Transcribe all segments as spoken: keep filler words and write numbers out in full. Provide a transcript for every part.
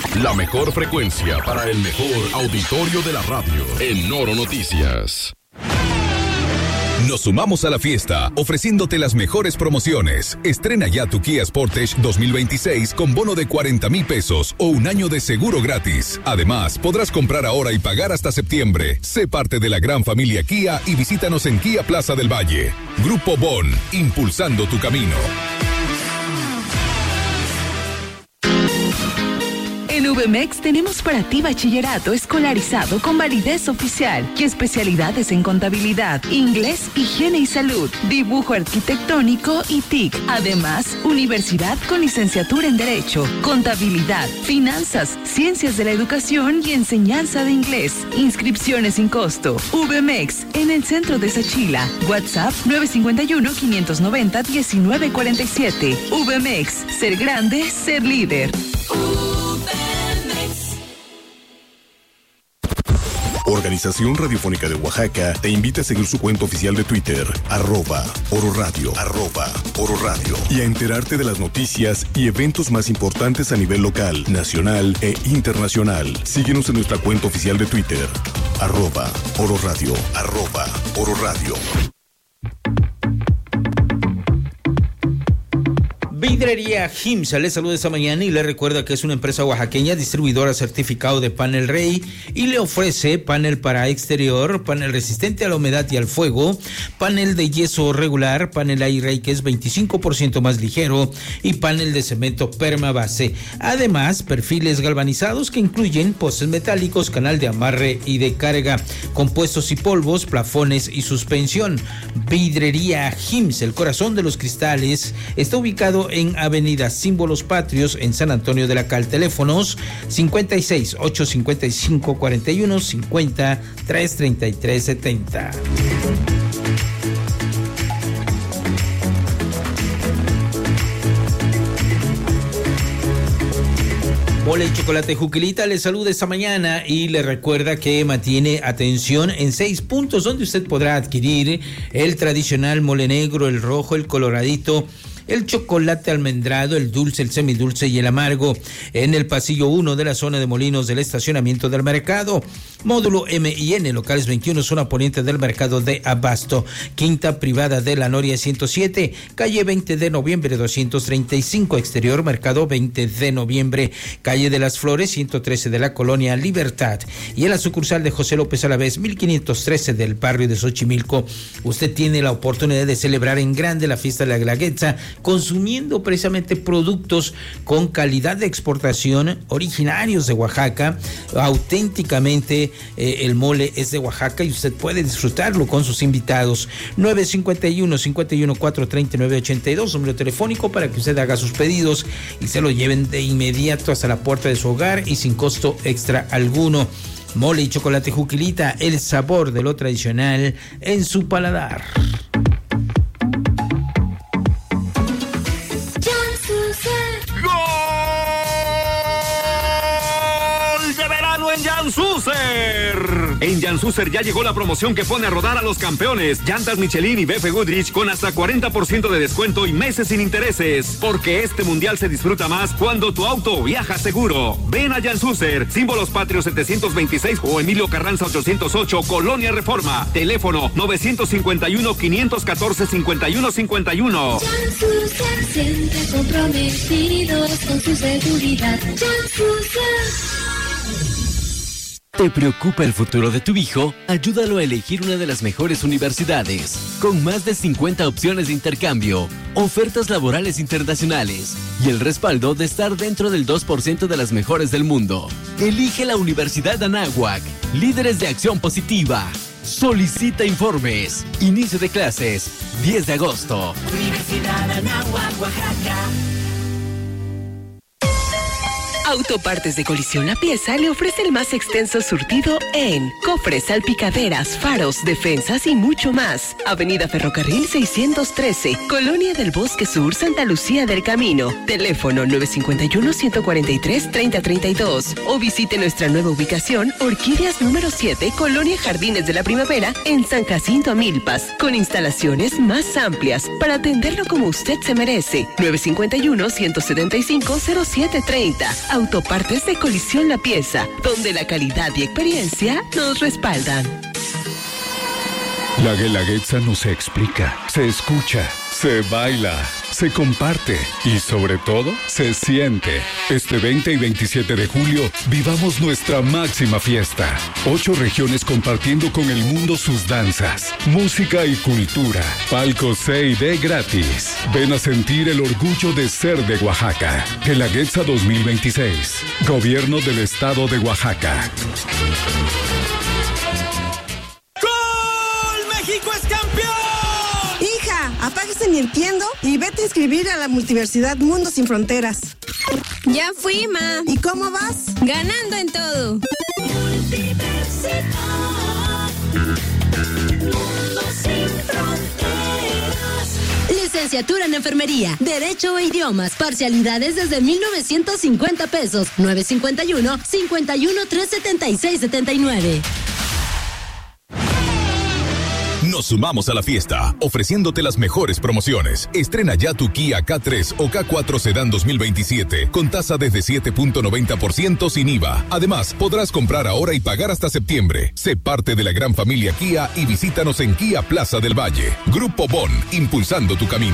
La mejor frecuencia para el mejor auditorio de la radio. En Noro Noticias. Nos sumamos a la fiesta, ofreciéndote las mejores promociones. Estrena ya tu Kia Sportage dos mil veintiséis con bono de cuarenta mil pesos o un año de seguro gratis. Además, podrás comprar ahora y pagar hasta septiembre. Sé parte de la gran familia Kia y visítanos en Kia Plaza del Valle. Grupo Bon, impulsando tu camino. En V M E X tenemos para ti bachillerato escolarizado con validez oficial y especialidades en contabilidad, inglés, higiene y salud, dibujo arquitectónico y T I C. Además, universidad con licenciatura en Derecho, Contabilidad, Finanzas, Ciencias de la Educación y Enseñanza de Inglés. Inscripciones sin costo. V M E X en el centro de Sachila. WhatsApp nueve cinco uno, cinco nueve cero, uno nueve cuatro siete. V M E X. Ser grande, ser líder. Organización Radiofónica de Oaxaca te invita a seguir su cuenta oficial de Twitter, arroba Oro Radio, arroba Oro Radio, y a enterarte de las noticias y eventos más importantes a nivel local, nacional e internacional. Síguenos en nuestra cuenta oficial de Twitter, arroba Oro Radio, arroba Oro Radio. Vidrería Jimsa le saluda esta mañana y le recuerda que es una empresa oaxaqueña distribuidora certificado de Panel Rey y le ofrece panel para exterior, panel resistente a la humedad y al fuego, panel de yeso regular, panel Airray que es veinticinco por ciento más ligero y panel de cemento permabase. Además, perfiles galvanizados que incluyen postes metálicos, canal de amarre y de carga, compuestos y polvos, plafones y suspensión. Vidrería Jimsa, el corazón de los cristales, está ubicado en Avenida Símbolos Patrios en San Antonio de la Cal. Teléfonos cincuenta y seis, ochocientos cincuenta y cinco, cuarenta y uno, cincuenta, trescientos treinta y tres setenta. Mole y Chocolate Juquilita le saluda esta mañana y le recuerda que mantiene atención en seis puntos donde usted podrá adquirir el tradicional mole negro, el rojo, el coloradito, el chocolate almendrado, el dulce, el semidulce y el amargo en el pasillo uno de la zona de Molinos del estacionamiento del mercado. Módulo M y N, locales veintiuno, zona poniente del mercado de Abasto. Quinta privada de la Noria ciento siete, calle veinte de noviembre doscientos treinta y cinco, exterior mercado veinte de noviembre, calle de las Flores ciento trece de la colonia Libertad. Y en la sucursal de José López Alavés mil quinientos trece del barrio de Xochimilco, usted tiene la oportunidad de celebrar en grande la fiesta de la Guelaguetza, consumiendo precisamente productos con calidad de exportación originarios de Oaxaca. Auténticamente eh, el mole es de Oaxaca y usted puede disfrutarlo con sus invitados. Nueve cinco uno, cinco uno cuatro, tres nueve ocho dos, número telefónico para que usted haga sus pedidos y se lo lleven de inmediato hasta la puerta de su hogar y sin costo extra alguno. Mole y Chocolate Juquilita, el sabor de lo tradicional en su paladar. Jansucer. En Jansucer ya llegó la promoción que pone a rodar a los campeones. Llantas Michelin y B F Goodrich con hasta cuarenta por ciento de descuento y meses sin intereses. Porque este mundial se disfruta más cuando tu auto viaja seguro. Ven a Jansucer, Símbolos Patrios setecientos veintiséis o Emilio Carranza ochocientos ocho, Colonia Reforma. Teléfono nueve cinco uno, cinco uno cuatro, cinco uno cinco uno. Jansucer, siempre comprometidos con su seguridad. Jansucer. ¿Te preocupa el futuro de tu hijo? Ayúdalo a elegir una de las mejores universidades, con más de cincuenta opciones de intercambio, ofertas laborales internacionales y el respaldo de estar dentro del dos por ciento de las mejores del mundo. Elige la Universidad Anáhuac, líderes de acción positiva. Solicita informes. Inicio de clases, diez de agosto. Universidad Anáhuac, Oaxaca. Autopartes de Colisión La Pieza le ofrece el más extenso surtido en cofres, salpicaderas, faros, defensas y mucho más. Avenida Ferrocarril seiscientos trece, Colonia del Bosque Sur, Santa Lucía del Camino. Teléfono nueve cinco uno, uno cuatro tres, tres cero tres dos o visite nuestra nueva ubicación, Orquídeas número siete, Colonia Jardines de la Primavera, en San Jacinto Amilpas, con instalaciones más amplias para atenderlo como usted se merece. nueve cinco uno, uno siete cinco, cero siete tres cero. Autopartes de Colisión La Pieza, donde la calidad y experiencia nos respaldan. La Guelaguetza no se explica, se escucha, se baila, se comparte y sobre todo se siente. Este veinte y veintisiete de julio vivamos nuestra máxima fiesta. Ocho regiones compartiendo con el mundo sus danzas, música y cultura. Palco C y D gratis. Ven a sentir el orgullo de ser de Oaxaca. Guelaguetza dos mil veintiséis. Gobierno del Estado de Oaxaca. ¡México es campeón! Hija, apáguese Nintendo y vete a inscribir a la Multiversidad Mundo Sin Fronteras. Ya fui, ma. ¿Y cómo vas? Ganando en todo. Multiversidad Mundo Sin Fronteras. Licenciatura en Enfermería, Derecho e Idiomas, parcialidades desde mil novecientos cincuenta pesos, nueve cincuenta y uno, cincuenta y uno, tres setenta y seis, setenta y nueve. Nos sumamos a la fiesta, ofreciéndote las mejores promociones. Estrena ya tu Kia K tres o K cuatro Sedán dos mil veintisiete con tasa desde siete punto noventa por ciento sin I V A. Además, podrás comprar ahora y pagar hasta septiembre. Sé parte de la gran familia Kia y visítanos en Kia Plaza del Valle. Grupo Bon, impulsando tu camino.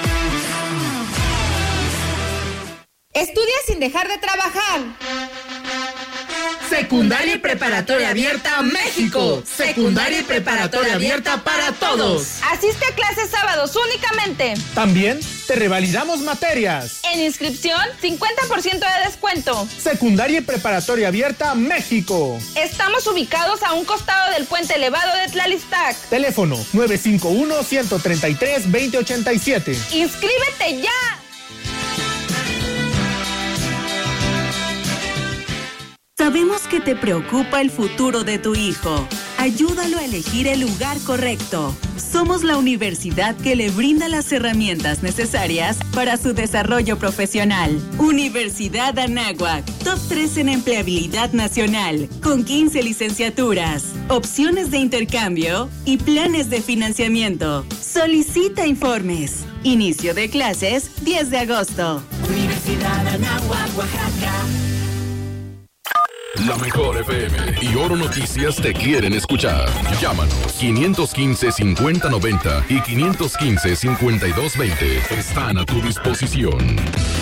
Estudia sin dejar de trabajar. Secundaria y Preparatoria Abierta México. Secundaria y Preparatoria Abierta para todos. Asiste a clases sábados únicamente. También te revalidamos materias. En inscripción, cincuenta por ciento de descuento. Secundaria y Preparatoria Abierta México. Estamos ubicados a un costado del puente elevado de Tlalistac. Teléfono nueve cinco uno, uno tres tres, dos cero ocho siete. ¡Inscríbete ya! Sabemos que te preocupa el futuro de tu hijo. Ayúdalo a elegir el lugar correcto. Somos la universidad que le brinda las herramientas necesarias para su desarrollo profesional. Universidad Anáhuac, top tres en empleabilidad nacional, con quince licenciaturas, opciones de intercambio y planes de financiamiento. Solicita informes. Inicio de clases diez de agosto. Universidad Anáhuac, Oaxaca. La mejor F M y Oro Noticias te quieren escuchar. Llámanos quinientos quince, cincuenta noventa y quinientos quince, cincuenta y dos veinte. Están a tu disposición.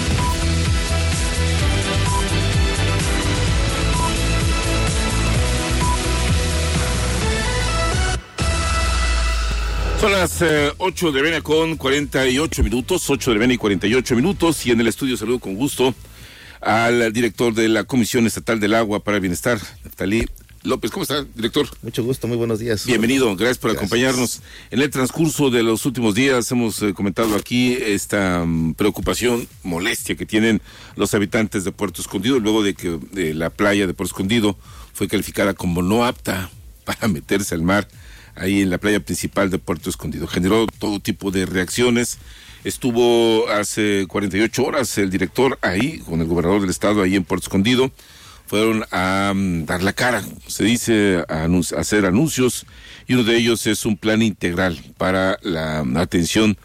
Son las eh, ocho de la mañana con cuarenta y ocho minutos, ocho de la mañana y cuarenta y ocho minutos, y en el estudio saludo con gusto al director de la Comisión Estatal del Agua para el Bienestar, Neftalí López. ¿Cómo está, director? Mucho gusto, muy buenos días. Bienvenido, gracias por gracias. acompañarnos. En el transcurso de los últimos días hemos eh, comentado aquí esta um, preocupación, molestia que tienen los habitantes de Puerto Escondido, luego de que eh, la playa de Puerto Escondido fue calificada como no apta para meterse al mar, ahí en la playa principal de Puerto Escondido. Generó todo tipo de reacciones. Estuvo hace cuarenta y ocho horas el director ahí, con el gobernador del estado ahí en Puerto Escondido. Fueron a um, dar la cara, se dice, a, anun- a hacer anuncios, y uno de ellos es un plan integral para la atención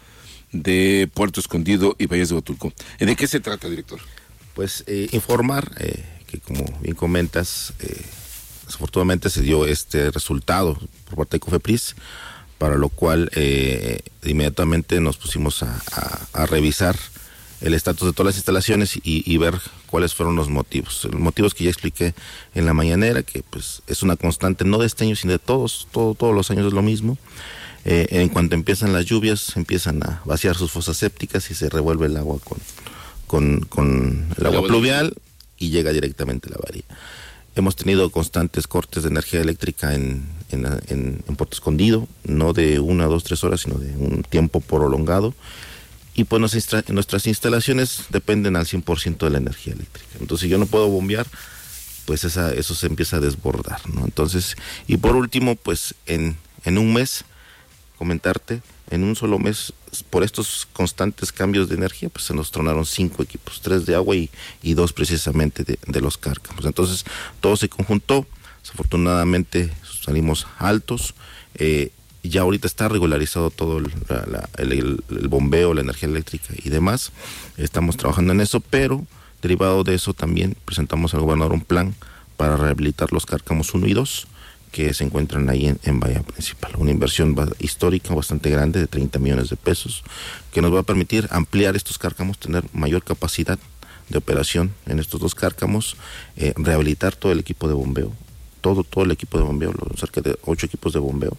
de Puerto Escondido y Valles de Huatulco. ¿De qué se trata, director? Pues eh, informar eh, que, como bien comentas, eh, desafortunadamente se dio este resultado por parte de COFEPRIS, para lo cual eh, inmediatamente nos pusimos a, a, a revisar el estatus de todas las instalaciones y, y ver cuáles fueron los motivos. Los motivos que ya expliqué en la mañanera, que pues es una constante, no de este año, sino de todos, todo, todos los años es lo mismo. Eh, en cuanto empiezan las lluvias, empiezan a vaciar sus fosas sépticas y se revuelve el agua con, con, con el agua pluvial y llega directamente a la bahía. Hemos tenido constantes cortes de energía eléctrica en, en, en, en Puerto Escondido, no de una, dos, tres horas, sino de un tiempo prolongado. Y pues nuestras, nuestras instalaciones dependen al cien por ciento de la energía eléctrica. Entonces, si yo no puedo bombear, pues esa, eso se empieza a desbordar, ¿no? Entonces, y por último, pues en, en un mes, comentarte, en un solo mes, por estos constantes cambios de energía, pues se nos tronaron cinco equipos, tres de agua y, y dos precisamente de, de los cárcamos. Entonces, todo se conjuntó, desafortunadamente salimos altos, eh, ya ahorita está regularizado todo el, la, el, el, el bombeo, la energía eléctrica y demás, estamos trabajando en eso, pero Derivado de eso también presentamos al gobernador un plan para rehabilitar los cárcamos uno y dos que se encuentran ahí en, en Bahía Principal. Una inversión ba- histórica bastante grande de treinta millones de pesos que nos va a permitir ampliar estos cárcamos, tener mayor capacidad de operación en estos dos cárcamos, eh, rehabilitar todo el equipo de bombeo, todo, todo el equipo de bombeo, los, cerca de ocho equipos de bombeo.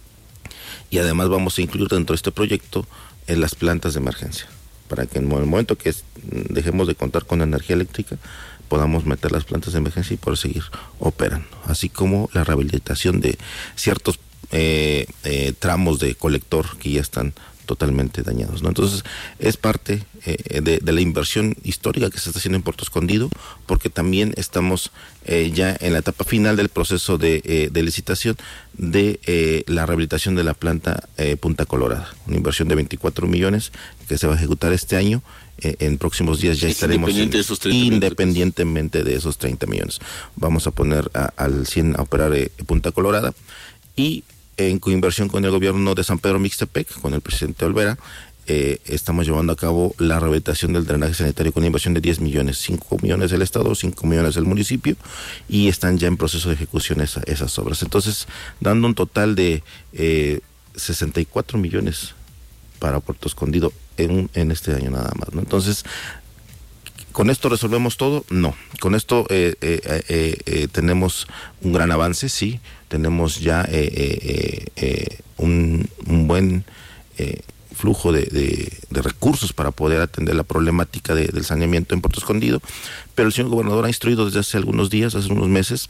Y además vamos a incluir dentro de este proyecto en las plantas de emergencia, para que en el momento que dejemos de contar con energía eléctrica, podamos meter las plantas de emergencia y poder seguir operando, así como la rehabilitación de ciertos eh, eh, tramos de colector que ya están totalmente dañados, ¿no? Entonces es parte eh, de, de la inversión histórica que se está haciendo en Puerto Escondido, porque también estamos eh, ya en la etapa final del proceso de, eh, de licitación de eh, la rehabilitación de la planta eh, Punta Colorada, una inversión de veinticuatro millones que se va a ejecutar este año. Eh, en próximos días ya estaremos independiente en, de esos treinta independientemente de esos treinta millones. Vamos a poner a, al cien a operar eh, Punta Colorada, y en coinversión con el gobierno de San Pedro Mixtepec, con el presidente Olvera, eh, estamos llevando a cabo la rehabilitación del drenaje sanitario con inversión de diez millones, cinco millones del Estado, cinco millones del municipio, y están ya en proceso de ejecución esa, esas obras. Entonces, dando un total de eh, sesenta y cuatro millones para Puerto Escondido en, en este año nada más, ¿no? Entonces, ¿con esto resolvemos todo? No. Con esto eh, eh, eh, eh, tenemos un gran avance, sí. Tenemos ya eh, eh, eh, un, un buen eh, flujo de, de, de recursos para poder atender la problemática de, del saneamiento en Puerto Escondido, pero el señor gobernador ha instruido desde hace algunos días, hace unos meses,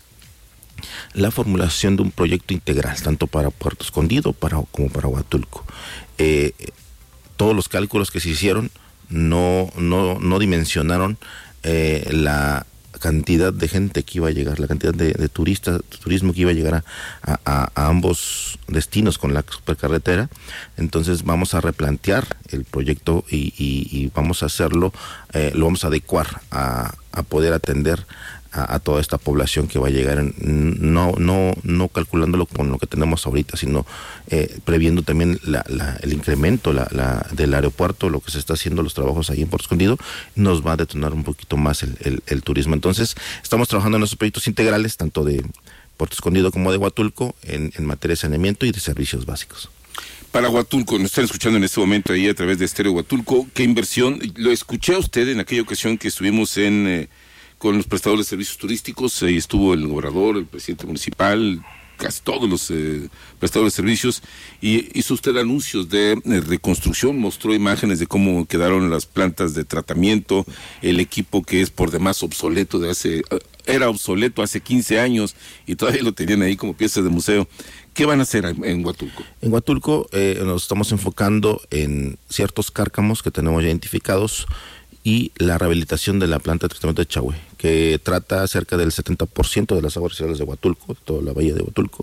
la formulación de un proyecto integral, tanto para Puerto Escondido para, como para Huatulco. Eh, todos los cálculos que se hicieron no, no, no dimensionaron eh, la cantidad de gente que iba a llegar, la cantidad de, de turistas, turismo que iba a llegar a, a, a ambos destinos con la supercarretera. Entonces vamos a replantear el proyecto y, y, y vamos a hacerlo, eh, lo vamos a adecuar a, a poder atender a, a toda esta población que va a llegar, en, no, no, no calculándolo con lo que tenemos ahorita, sino eh, previendo también la, la, el incremento la, la, del aeropuerto, lo que se está haciendo, los trabajos ahí en Puerto Escondido, nos va a detonar un poquito más el, el, el turismo. Entonces, estamos trabajando en esos proyectos integrales, tanto de Puerto Escondido como de Huatulco, en, en materia de saneamiento y de servicios básicos. Para Huatulco, nos están escuchando en este momento ahí a través de Estéreo Huatulco, ¿qué inversión? Lo escuché a usted en aquella ocasión que estuvimos en... Eh, con los prestadores de servicios turísticos, ahí estuvo el gobernador, el presidente municipal, casi todos los eh, prestadores de servicios, y hizo usted anuncios de eh, reconstrucción, mostró imágenes de cómo quedaron las plantas de tratamiento, el equipo que es por demás obsoleto de hace, era obsoleto hace quince años y todavía lo tenían ahí como piezas de museo. ¿Qué van a hacer en, en Huatulco? En Huatulco eh, nos estamos enfocando en ciertos cárcamos que tenemos ya identificados, y la rehabilitación de la planta de tratamiento de Chahue, que trata cerca del setenta por ciento de las aguas residuales de Huatulco, toda la bahía de Huatulco,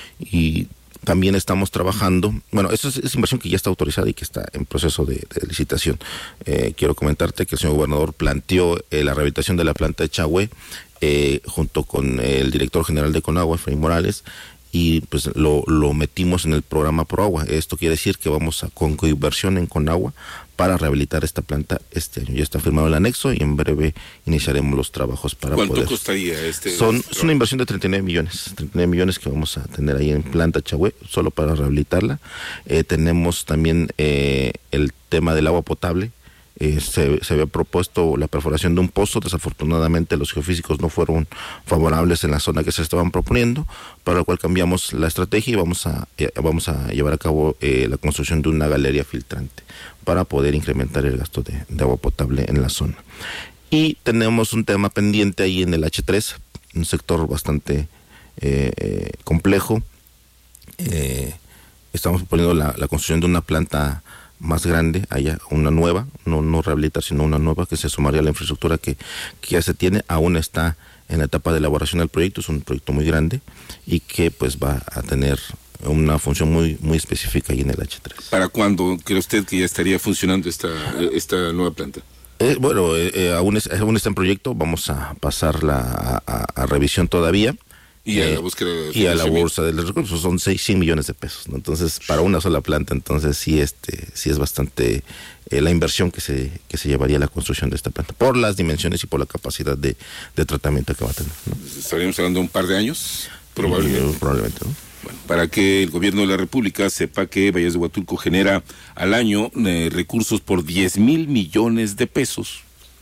y también estamos trabajando, bueno, eso es, es inversión que ya está autorizada y que está en proceso de, de licitación. Eh, quiero comentarte que el señor gobernador planteó eh, la rehabilitación de la planta de Chahue eh, junto con el director general de Conagua, Efraín Morales, y pues lo, lo metimos en el programa Proagua. Esto quiere decir que vamos a con coinversión en Conagua para rehabilitar esta planta este año. Ya está firmado el anexo y en breve iniciaremos los trabajos para ¿Cuánto poder... costaría este? Son, este es una inversión de treinta y nueve millones, treinta y nueve millones que vamos a tener ahí en planta Chahue, solo para rehabilitarla. Eh, tenemos también eh, el tema del agua potable. Eh, se, se había propuesto la perforación de un pozo, desafortunadamente los geofísicos no fueron favorables en la zona que se estaban proponiendo, para lo cual cambiamos la estrategia y vamos a, eh, vamos a llevar a cabo eh, la construcción de una galería filtrante para poder incrementar el gasto de, de agua potable en la zona. Y tenemos un tema pendiente ahí en el hache tres, un sector bastante eh, eh, complejo. Eh, estamos proponiendo la, la construcción de una planta más grande, allá una nueva, no, no rehabilitar, sino una nueva que se sumaría a la infraestructura que, que ya se tiene. Aún está en la etapa de elaboración del proyecto, es un proyecto muy grande y que pues va a tener una función muy muy específica ahí en el hache tres. ¿Para cuándo cree usted que ya estaría funcionando esta, esta nueva planta? Eh, bueno, eh, eh, aún, es, aún está en proyecto, vamos a pasarla a, a, a revisión todavía. Y a eh, la búsqueda de y a la bolsa de los recursos, son seis, cien millones de pesos, ¿no? Entonces, para una sola planta, entonces sí, este, sí es bastante eh, la inversión que se que se llevaría a la construcción de esta planta, por las dimensiones y por la capacidad de, de tratamiento que va a tener, ¿no? ¿Estaríamos hablando de un par de años? Probablemente. Sí, probablemente, ¿no? Bueno, para que el gobierno de la República sepa que Valles de Huatulco genera al año eh, recursos por diez mil millones de pesos,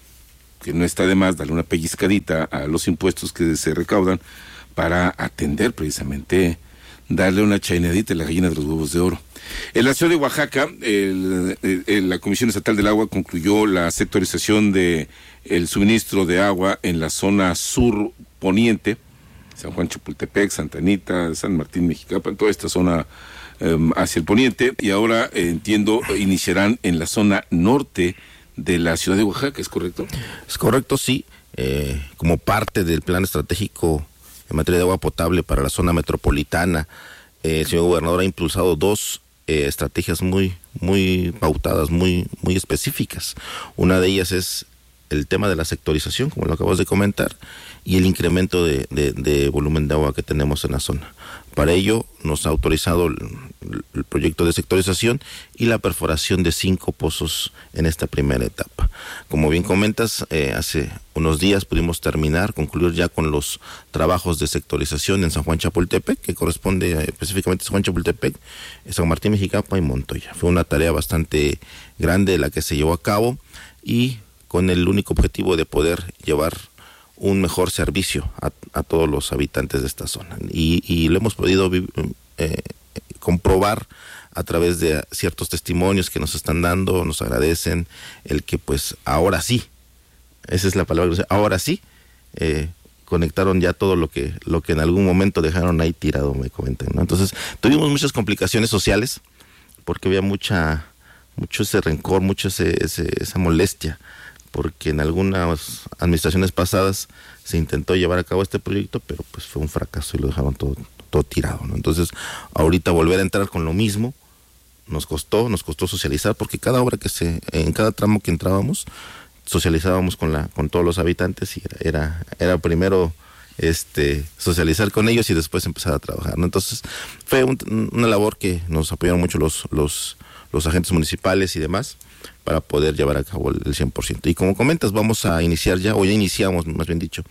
que no está de más darle una pellizcadita a los impuestos que se recaudan para atender precisamente, darle una chainadita a la gallina de los huevos de oro. En la ciudad de Oaxaca, el, el, el, la Comisión Estatal del Agua concluyó la sectorización de el suministro de agua en la zona sur poniente, San Juan Chapultepec, Santa Anita, San Martín Mexicapa, en toda esta zona eh, hacia el poniente, y ahora eh, entiendo iniciarán en la zona norte de la ciudad de Oaxaca, ¿es correcto? Es correcto, sí, eh, como parte del plan estratégico en materia de agua potable para la zona metropolitana, eh, el señor gobernador ha impulsado dos eh, estrategias muy, muy pautadas, muy, muy específicas. Una de ellas es el tema de la sectorización, como lo acabas de comentar, y el incremento de, de, de volumen de agua que tenemos en la zona. Para ello nos ha autorizado el, el proyecto de sectorización y la perforación de cinco pozos en esta primera etapa. Como bien comentas, eh, hace unos días pudimos terminar, concluir ya con los trabajos de sectorización en San Juan Chapultepec, que corresponde eh, específicamente a San Juan Chapultepec, San Martín Mexicapa y Montoya. Fue una tarea bastante grande la que se llevó a cabo y con el único objetivo de poder llevar un mejor servicio a, a todos los habitantes de esta zona. Y, y lo hemos podido eh, comprobar a través de ciertos testimonios que nos están dando, nos agradecen el que pues ahora sí, esa es la palabra, ahora sí, eh, conectaron ya todo lo que lo que en algún momento dejaron ahí tirado, me comentan, ¿no? Entonces tuvimos muchas complicaciones sociales porque había mucha mucho ese rencor, mucho ese, ese esa molestia, porque en algunas administraciones pasadas se intentó llevar a cabo este proyecto, pero pues fue un fracaso y lo dejaron todo, todo tirado, ¿no? Entonces, ahorita volver a entrar con lo mismo, nos costó, nos costó socializar, porque cada obra que se, en cada tramo que entrábamos, socializábamos con la, con todos los habitantes y era, era, era primero este socializar con ellos y después empezar a trabajar, ¿no? Entonces, fue un, una labor que nos apoyaron mucho los, los, los agentes municipales y demás, para poder llevar a cabo el cien por ciento. Y como comentas, vamos a iniciar ya, o ya iniciamos, más bien dicho,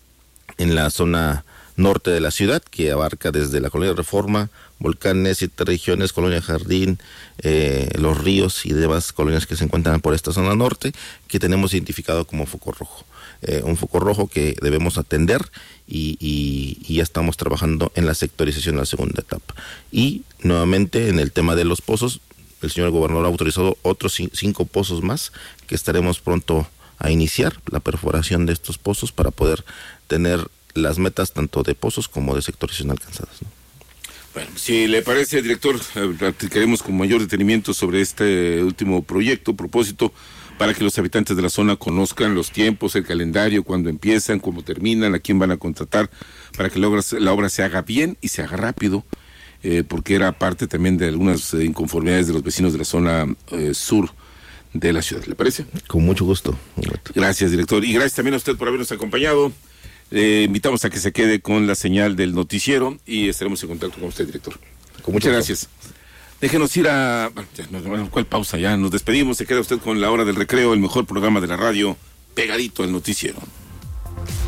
en la zona norte de la ciudad, que abarca desde la Colonia Reforma, Volcanes, siete regiones, Colonia Jardín, eh, Los Ríos y demás colonias que se encuentran por esta zona norte, que tenemos identificado como foco rojo. Eh, un foco rojo que debemos atender y, y, y ya estamos trabajando en la sectorización en la segunda etapa. Y nuevamente en el tema de los pozos, el señor gobernador ha autorizado otros cinco pozos más que estaremos pronto a iniciar la perforación de estos pozos para poder tener las metas tanto de pozos como de sectorización alcanzadas, ¿no? Bueno, si le parece, director, platicaremos con mayor detenimiento sobre este último proyecto, propósito, para que los habitantes de la zona conozcan los tiempos, el calendario, cuándo empiezan, cómo terminan, a quién van a contratar, para que la obra, la obra se haga bien y se haga rápido. Eh, porque era parte también de algunas eh, inconformidades de los vecinos de la zona eh, sur de la ciudad. ¿Le parece? Con mucho gusto. Gracias, director. Y gracias también a usted por habernos acompañado. Eh, invitamos a que se quede con la señal del noticiero y estaremos en contacto con usted, director. Con Muchas gracias. Déjenos ir a... Bueno, ¿cuál pausa? Ya nos despedimos. Se queda usted con La Hora del Recreo, el mejor programa de la radio, pegadito al noticiero.